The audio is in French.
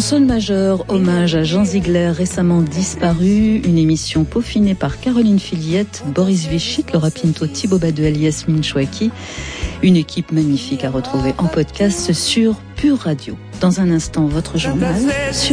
Sol majeur, hommage à Jean Ziegler, récemment disparu. Une émission peaufinée par Caroline Filiette, Boris Vichit, Laura Pinto, Thibaut Baduel, Yasmine Chouaki. Une équipe magnifique à retrouver en podcast sur Pure Radio. Dans un instant, votre journal sur